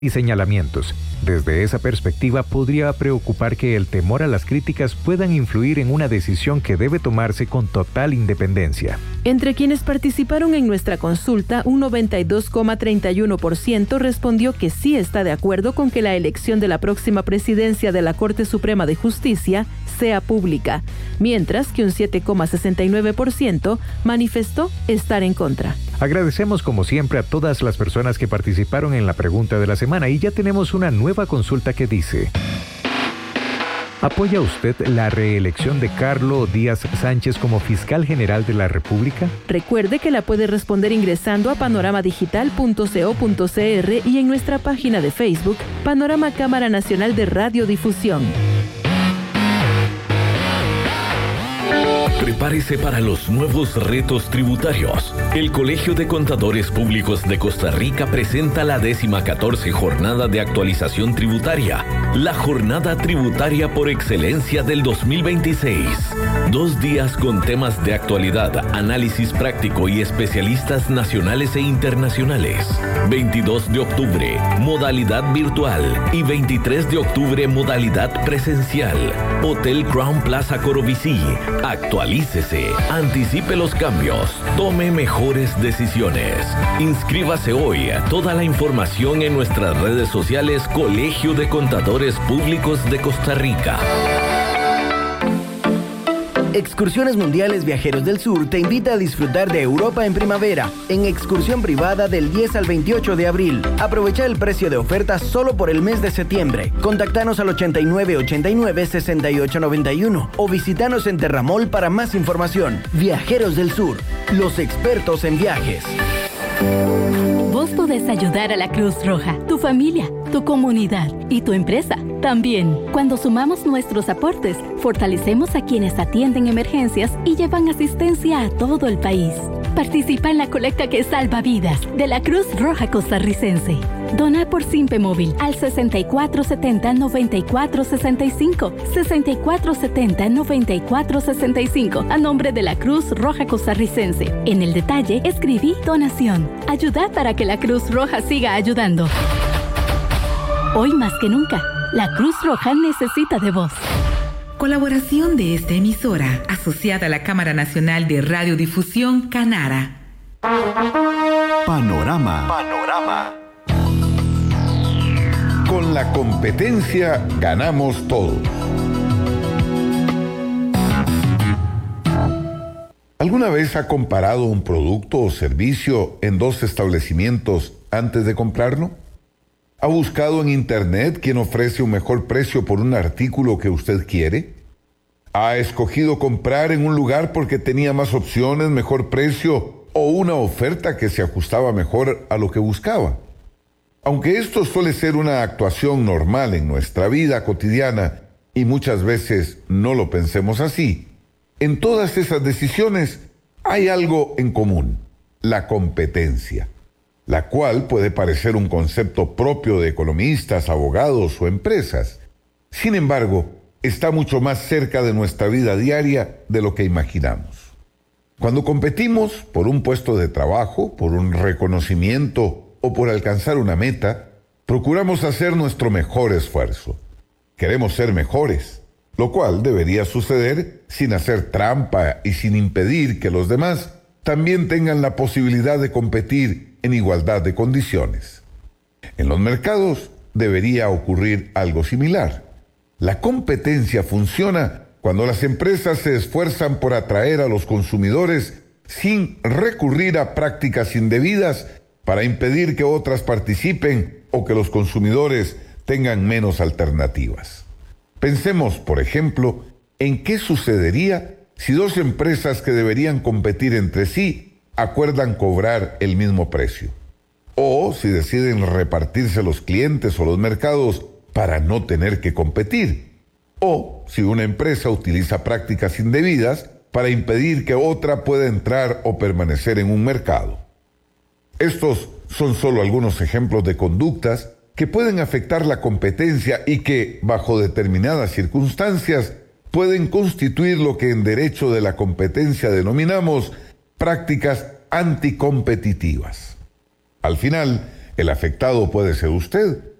y señalamientos. Desde esa perspectiva, podría preocupar que el temor a las críticas puedan influir en una decisión que debe tomarse con total independencia. Entre quienes participaron en nuestra consulta, un 92,31% respondió que sí está de acuerdo con que la elección de la próxima presidencia de la Corte Suprema de Justicia sea pública, mientras que un 7,69% manifestó estar en contra. Agradecemos como siempre a todas las personas que participaron en la pregunta de la semana y ya tenemos una nueva consulta que dice: ¿apoya usted la reelección de Carlos Díaz Sánchez como fiscal general de la República? Recuerde que la puede responder ingresando a panoramadigital.co.cr y en nuestra página de Facebook, Panorama Cámara Nacional de Radiodifusión. Prepárese para los nuevos retos tributarios. El Colegio de Contadores Públicos de Costa Rica presenta la 14ª Jornada de Actualización Tributaria, la jornada tributaria por excelencia del 2026. 2 días con temas de actualidad, análisis práctico y especialistas nacionales e internacionales. 22 de octubre, modalidad virtual, y 23 de octubre, modalidad presencial. Hotel Crown Plaza Corobicí. Actualícese, anticipe los cambios, tome mejores decisiones. Inscríbase hoy. Toda la información en nuestras redes sociales Colegio de Contadores Públicos de Costa Rica. Excursiones Mundiales Viajeros del Sur te invita a disfrutar de Europa en primavera, en excursión privada del 10 al 28 de abril. Aprovecha el precio de oferta solo por el mes de septiembre. Contactanos al 8989-6891 o visítanos en Terramol para más información. Viajeros del Sur, los expertos en viajes. Vos podés ayudar a la Cruz Roja, tu familia, tu comunidad y tu empresa también. Cuando sumamos nuestros aportes, fortalecemos a quienes atienden emergencias y llevan asistencia a todo el país. Participa en la colecta que salva vidas de la Cruz Roja Costarricense. Dona por Simpe Móvil al 6470-9465, 6470-9465, a nombre de la Cruz Roja Costarricense. En el detalle, escribí donación. Ayuda para que la Cruz Roja siga ayudando. Hoy más que nunca, la Cruz Roja necesita de vos. Colaboración de esta emisora, asociada a la Cámara Nacional de Radiodifusión, Canara. Panorama. Con la competencia ganamos todos. ¿Alguna vez ha comparado un producto o servicio en 2 establecimientos antes de comprarlo? ¿Ha buscado en Internet quién ofrece un mejor precio por un artículo que usted quiere? ¿Ha escogido comprar en un lugar porque tenía más opciones, mejor precio o una oferta que se ajustaba mejor a lo que buscaba? Aunque esto suele ser una actuación normal en nuestra vida cotidiana y muchas veces no lo pensemos así, en todas esas decisiones hay algo en común: la competencia, la cual puede parecer un concepto propio de economistas, abogados o empresas. Sin embargo, está mucho más cerca de nuestra vida diaria de lo que imaginamos. Cuando competimos por un puesto de trabajo, por un reconocimiento o por alcanzar una meta, procuramos hacer nuestro mejor esfuerzo. Queremos ser mejores, lo cual debería suceder sin hacer trampa y sin impedir que los demás también tengan la posibilidad de competir en igualdad de condiciones. En los mercados debería ocurrir algo similar. La competencia funciona cuando las empresas se esfuerzan por atraer a los consumidores sin recurrir a prácticas indebidas para impedir que otras participen o que los consumidores tengan menos alternativas. Pensemos, por ejemplo, en qué sucedería si 2 empresas que deberían competir entre sí acuerdan cobrar el mismo precio, o si deciden repartirse los clientes o los mercados para no tener que competir, o si una empresa utiliza prácticas indebidas para impedir que otra pueda entrar o permanecer en un mercado. Estos son solo algunos ejemplos de conductas que pueden afectar la competencia y que, bajo determinadas circunstancias, pueden constituir lo que en derecho de la competencia denominamos prácticas anticompetitivas. Al final, El afectado puede ser usted.